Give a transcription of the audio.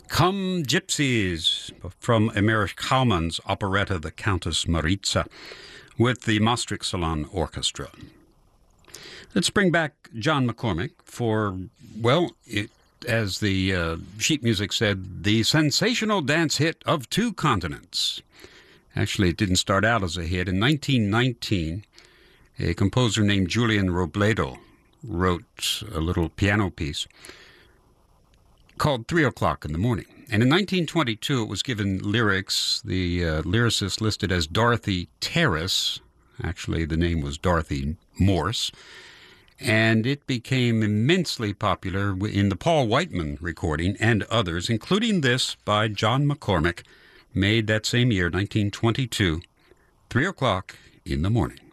Come Gypsies from Emmerich Kaufmann's operetta The Countess Maritza with the Maastricht Salon Orchestra. Let's bring back John McCormack for, as the sheet music said, the sensational dance hit of two continents. Actually, it didn't start out as a hit. In 1919, a composer named Julian Robledo wrote a little piano piece called 3 o'clock in the morning. And in 1922, it was given lyrics. The lyricist listed as Dorothy Terrace. Actually, the name was Dorothy Morse. And it became immensely popular in the Paul Whiteman recording and others, including this by John McCormack, made that same year, 1922, 3 o'clock in the morning.